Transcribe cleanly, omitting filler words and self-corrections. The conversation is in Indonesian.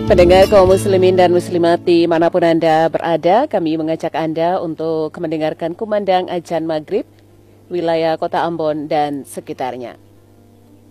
Pendengar kaum muslimin dan muslimat dimanapun Anda berada, kami mengajak Anda untuk mendengarkan kumandang azan maghrib wilayah kota Ambon dan sekitarnya.